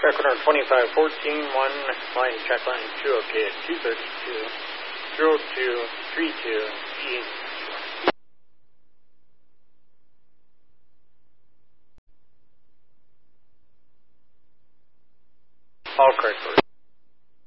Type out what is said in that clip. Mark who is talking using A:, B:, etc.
A: check order 2514, 1, line check line 2, okay, at 232, 0232, E. All correct.